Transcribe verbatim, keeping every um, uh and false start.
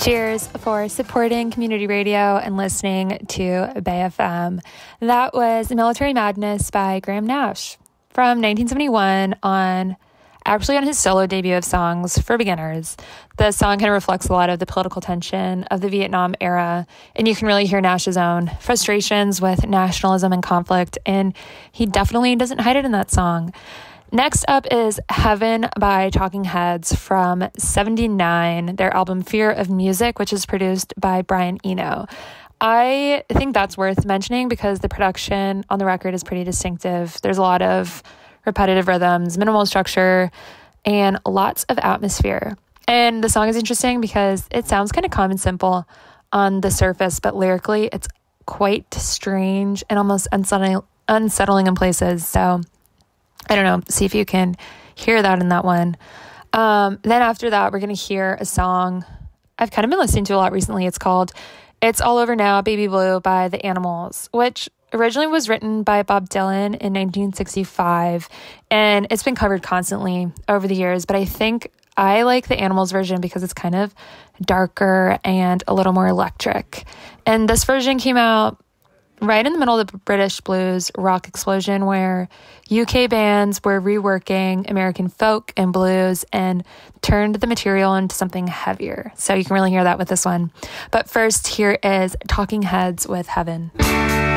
Cheers for supporting community radio and listening to Bay F M. That was Military Madness by Graham Nash from nineteen seventy-one on, actually on his solo debut of Songs for Beginners. The song kind of reflects a lot of the political tension of the Vietnam era, and you can really hear Nash's own frustrations with nationalism and conflict, and he definitely doesn't hide it in that song. Next up is Heaven by Talking Heads from seventy-nine, their album Fear of Music, which is produced by Brian Eno. I think that's worth mentioning because the production on the record is pretty distinctive. There's a lot of repetitive rhythms, minimal structure, and lots of atmosphere. And the song is interesting because it sounds kind of calm and simple on the surface, but lyrically it's quite strange and almost unsettling, unsettling in places. So I don't know, see if you can hear that in that one. Um, then after that, we're going to hear a song I've kind of been listening to a lot recently. It's called It's All Over Now, Baby Blue by The Animals, which originally was written by Bob Dylan in nineteen sixty-five, and it's been covered constantly over the years, but I think I like the Animals version because it's kind of darker and a little more electric. And this version came out right in the middle of the British blues rock explosion, where U K bands were reworking American folk and blues and turned the material into something heavier. So you can really hear that with this one. But first, here is Talking Heads with Heaven.